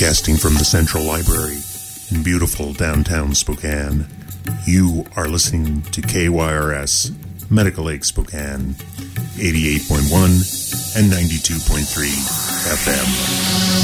Broadcasting from the Central Library in beautiful downtown Spokane, you are listening to KYRS, Medical Lake Spokane, 88.1 and 92.3 FM.